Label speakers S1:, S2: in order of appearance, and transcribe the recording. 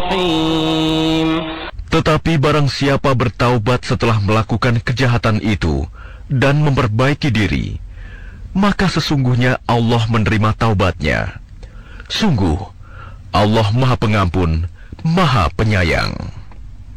S1: الرحيم.
S2: Tetapi barang siapa bertaubat setelah melakukan kejahatan itu dan memperbaiki diri, maka sesungguhnya Allah menerima taubatnya. Sungguh, Allah Maha Pengampun, Maha Penyayang.